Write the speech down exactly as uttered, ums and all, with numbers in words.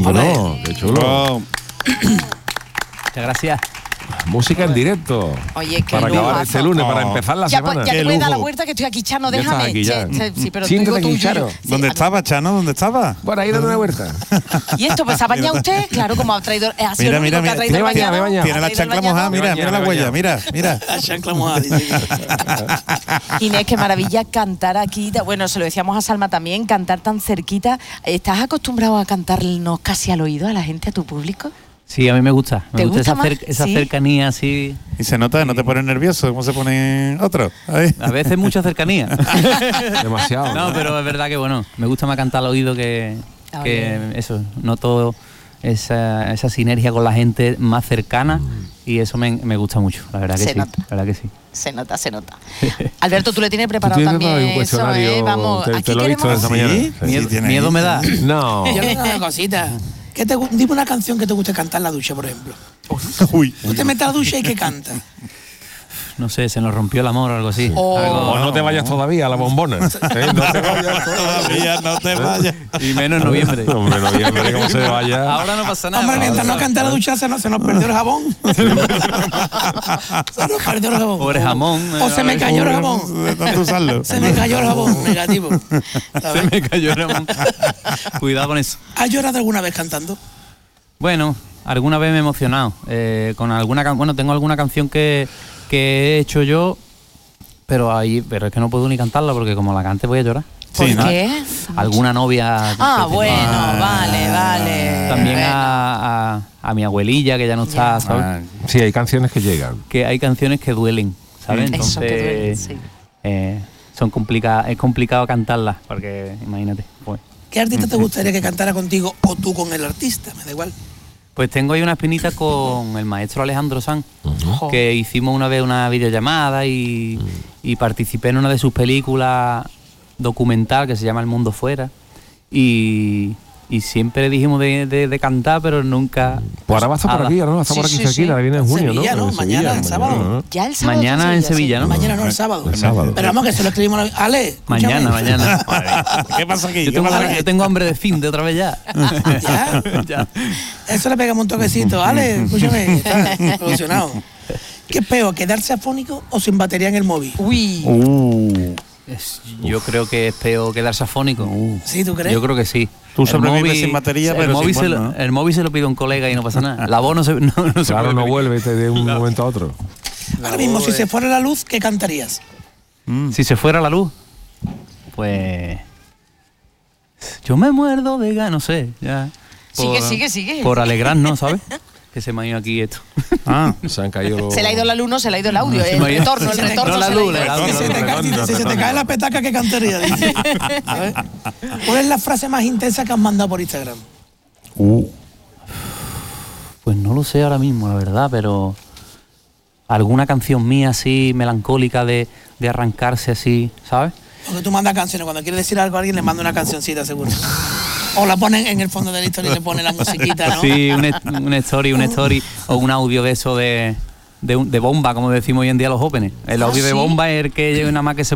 Bueno, qué chulo. Oh. Muchas gracias. Música en directo. Oye, qué para acabar lujazo. este lunes, Oh. para empezar la Ya, semana. pues, ya Qué te puedes dar la lujo. vuelta que estoy aquí, Chano, Ya estás déjame. aquí ya. Che, che, sí, pero Siéntate digo aquí, tú, Charo. sí, ¿Dónde a- estaba, Chano? ¿Dónde estaba? Bueno, ahí dando una vuelta. Y esto, pues, ¿ha bañado usted? Claro, como ha traído... Ha sido Mira, el único mira, que ha mira. traído el Me he bañado, me he bañador. bañado. Tiene Ha la traído el chancla mojada, bañador. mira, Me mira he la bañado, huella, me he mira, mira. La chancla mojada, dice. Inés, qué maravilla cantar aquí. Bueno, se lo decíamos a Salma también, cantar tan cerquita. ¿Estás acostumbrado a cantarnos casi al oído a la gente, a tu público? Sí, a mí me gusta. Me ¿Te gusta, gusta esa, más? cer- esa ¿Sí? cercanía así. Y se nota, no te pones nervioso, ¿cómo se pone otro? Ahí. A veces mucha cercanía. Demasiado. No, pero es verdad que bueno, me gusta más cantar al oído que, Ah, que bien. eso. Noto esa, esa sinergia con la gente más cercana y eso me, me gusta mucho, la verdad que Se sí. nota. La verdad que sí. Se nota, se nota. Alberto, tú le tienes preparado tienes también preparado un eso, cuestionario, ¿eh? Vamos, te- te aquí lo he visto queremos... esta mañana. ¿Sí? Miedo, Sí, tiene miedo ahí. me da. No. Yo le digo una cosita. ¿Qué te, gu- dime una canción que te guste cantar en la ducha, por ejemplo. Uy. Tú te metes a la ducha y ¿qué cantas? No sé, se nos rompió el amor o algo así. Oh. Algo- O no te vayas todavía a la bombona. ¿eh? No te vayas Todavía no te vayas. y menos en noviembre. Hombre, noviembre, ¿cómo se vaya? Ahora no pasa nada. Hombre, mientras no canta la ducha se nos, se nos perdió el jabón. se nos perdió el jabón. Pobre jamón. O se me cayó el jabón. De tanto usarlo. Se me cayó el jabón, negativo. Se ¿Sabes? me cayó el jamón. Cuidado con eso. ¿Has llorado alguna vez cantando? Bueno, alguna vez me he emocionado. eh, con alguna can- bueno, tengo alguna canción que, que he hecho yo, pero ahí, pero es que no puedo ni cantarla porque como la cante voy a llorar. ¿Por Sí, ¿no? qué? Alguna novia. Ah, que- bueno, Ah. vale, vale. También Bueno. a, a, a mi abuelilla que ya no está, ¿sabes? Ah, Sí, hay canciones que llegan. Que hay canciones que duelen, ¿sabes? Mm. Eso, que duele, Entonces, sí. eh, son complicadas, es complicado cantarlas, porque imagínate, pues. ¿Qué artista te gustaría que cantara contigo o tú con el artista? Me da igual. Pues tengo ahí una espinita con el maestro Alejandro Sanz, Jo. que hicimos una vez una videollamada y, y participé en una de sus películas documental que se llama El Mundo Fuera. Y, y siempre dijimos de, de- de cantar, pero nunca... Pues ahora va a estar por Nada. aquí, ahora va a estar Sí, por aquí sí, cerquita, sí. viene en junio, Sevilla, ¿no? ¿no? En Mañana, Sevilla, el sábado. ¿no? Ya el sábado. Mañana sí, en ya Sevilla, sí. ¿no? Mañana no, el sábado. El sábado. Pero vamos, que se lo escribimos. a la- Ale, escúchame. Mañana, mañana. ¿Qué pasa aquí? Yo ¿Qué tengo, pasa aquí? yo tengo hambre de fin de otra vez ya. ¿Ya? Ya. Eso le pegamos un toquecito. Ale, escúchame, está solucionado. ¿Qué es peor, quedarse afónico o sin batería en el móvil? Uy. Uh, Es- yo creo que es peor quedarse afónico. ¿Sí, tú crees? Yo creo que sí. Tú El sobrevives sin batería, el pero sin móvil se bueno, lo, ¿no? el móvil se lo pide a un colega y no pasa nada. La voz no se, no, no se Claro, puede no pedir. vuelve te de un momento a otro. Ahora mismo, si se fuera la luz, ¿qué cantarías? Si se fuera la luz, pues yo me muerdo de ganas, no sé, ya. Sigue, sigue, sigue. Por alegrarnos, ¿sabes? Que se me ha ido aquí esto. ah. Se han caído los... Se le ha ido la luz, no se le ha ido el audio. se El me ha ido- retorno, el se te- retorno. no la se le ha luz, ido. el audio. Si se, te cae, si te- si se te cae la petaca, ¿qué cantaría? Dice. ¿Sabes? ¿Cuál es la frase más intensa que has mandado por Instagram? Uh. Pues no lo sé ahora mismo, la verdad, pero alguna canción mía así melancólica de, de arrancarse así, ¿sabes? Porque tú mandas canciones. Cuando quieres decir algo a alguien, le manda una cancioncita, seguro. O la ponen en el fondo de la historia y le ponen la musiquita, ¿no? Sí, una, una story, una story o un audio de eso de, de, un- de bomba, como decimos hoy en día los jóvenes. El Ah, audio de ¿sí? bomba es el que nada más que se